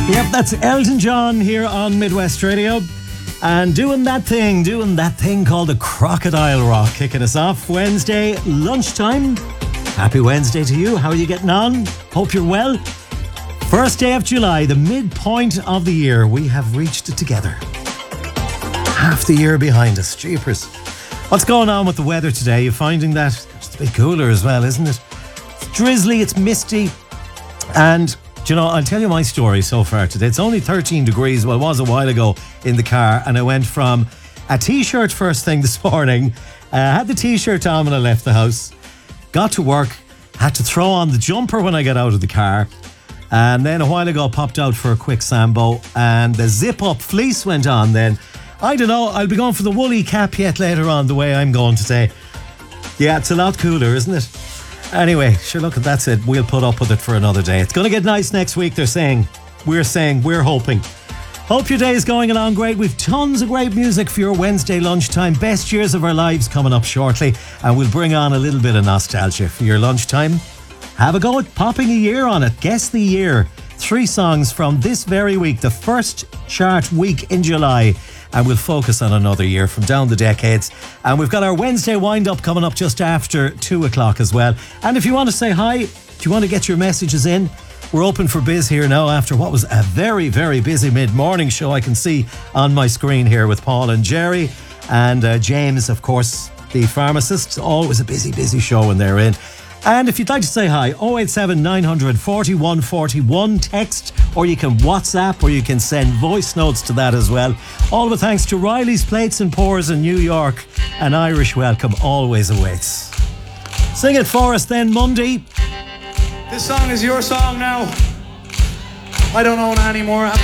Yep, that's Elton John here on Midwest Radio. And doing that thing called the Crocodile Rock, kicking us off Wednesday lunchtime. Happy Wednesday to you. How are you getting on? Hope you're well. First day of July, the midpoint of the year. We have reached it together. Half the year behind us. Jeepers. What's going on with the weather today? You're finding that it's a bit cooler as well, isn't it? It's drizzly, it's misty. And, you know, I'll tell you my story so far today. It's only 13 degrees. Well, it was a while ago in the car. And I went from a t-shirt first thing this morning. Had the t-shirt on when I left the house. Got to work. Had to throw on the jumper when I got out of the car. And then a while ago, popped out for a quick Sambo. And the zip-up fleece went on then. I don't know. I'll be going for the woolly cap yet later on, the way I'm going today. Yeah, it's a lot cooler, isn't it? Anyway, sure, look, that's it. We'll put up with it for another day. It's going to get nice next week, they're saying. We're hoping. Hope your day is going along great. We've tons of great music for your Wednesday lunchtime. Best years of our lives coming up shortly. And we'll bring on a little bit of nostalgia for your lunchtime. Have a go at popping a year on it. Guess the year. 3 songs from this very week, the first chart week in July. And we'll focus on another year from down the decades. And we've got our Wednesday wind-up coming up just after 2 o'clock as well. And if you want to say hi, if you want to get your messages in, we're open for biz here now after what was a very, very busy mid-morning show I can see on my screen here with Paul and Jerry. And James, of course, the pharmacist. Always a busy, busy show when they're in. And if you'd like to say hi, 087 900 4141, text, or you can WhatsApp, or you can send voice notes to that as well. All the thanks to Riley's Plates and Pours in New York. An Irish welcome always awaits. Sing it for us then, Monday. This song is your song now. I don't own it anymore. I have